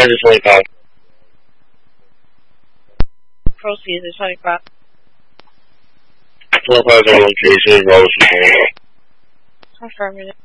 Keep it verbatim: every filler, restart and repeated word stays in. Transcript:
hundred twenty-five. Proceeds at twenty-five. twenty-five on location, Rose. Affirmative.